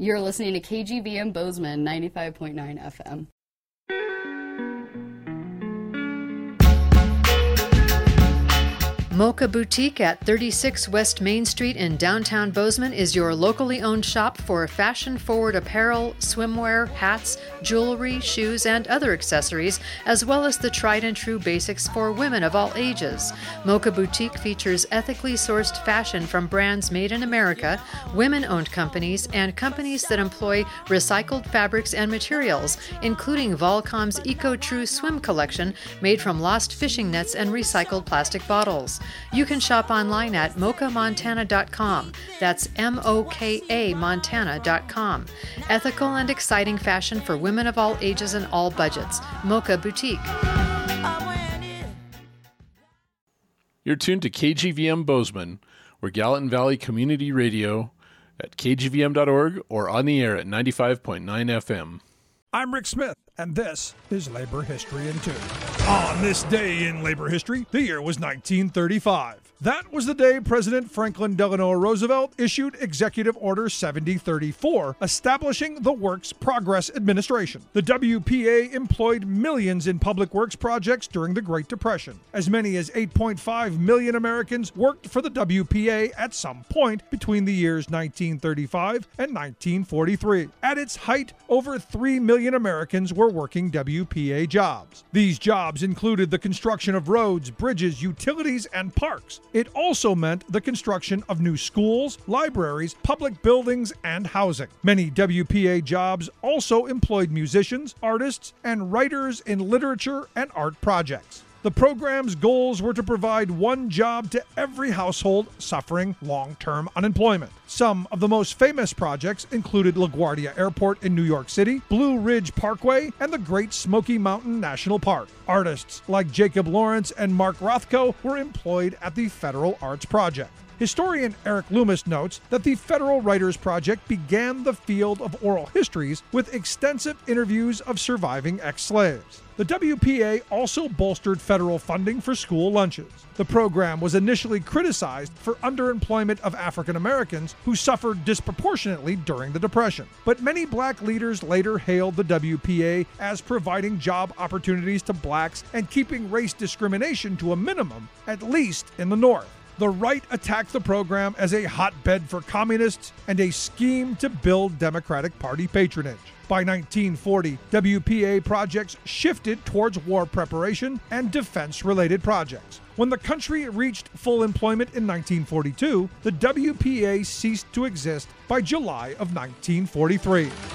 You're listening to KGVM Bozeman 95.9 FM. Mocha Boutique at 36 West Main Street in downtown Bozeman is your locally owned shop for fashion-forward apparel, swimwear, hats, jewelry, shoes, and other accessories, as well as the tried-and-true basics for women of all ages. Mocha Boutique features ethically sourced fashion from brands made in America, women-owned companies, and companies that employ recycled fabrics and materials, including Volcom's Eco-True Swim collection made from lost fishing nets and recycled plastic bottles. You can shop online at mochamontana.com. That's MOKA Montana.com. Ethical and exciting fashion for women of all ages and all budgets. Mocha Boutique. You're tuned to KGVM Bozeman. We're Gallatin Valley Community Radio at kgvm.org or on the air at 95.9 FM. I'm Rick Smith, and this is Labor History in 2. On this day in labor history, the year was 1935. That was the day President Franklin Delano Roosevelt issued Executive Order 7034, establishing the Works Progress Administration. The WPA employed millions in public works projects during the Great Depression. As many as 8.5 million Americans worked for the WPA at some point between the years 1935 and 1943. At its height, over 3 million Americans were working WPA jobs. These jobs included the construction of roads, bridges, utilities, and parks. It also meant the construction of new schools, libraries, public buildings, and housing. Many WPA jobs also employed musicians, artists, and writers in literature and art projects. The program's goals were to provide one job to every household suffering long-term unemployment. Some of the most famous projects included LaGuardia Airport in New York City, Blue Ridge Parkway, and the Great Smoky Mountain National Park. Artists like Jacob Lawrence and Mark Rothko were employed at the Federal Arts Project. Historian Eric Loomis notes that the Federal Writers Project began the field of oral histories with extensive interviews of surviving ex-slaves. The WPA also bolstered federal funding for school lunches. The program was initially criticized for underemployment of African Americans who suffered disproportionately during the Depression. But many black leaders later hailed the WPA as providing job opportunities to blacks and keeping race discrimination to a minimum, at least in the North. The right attacked the program as a hotbed for communists and a scheme to build Democratic Party patronage. By 1940, WPA projects shifted towards war preparation and defense-related projects. When the country reached full employment in 1942, the WPA ceased to exist by July of 1943.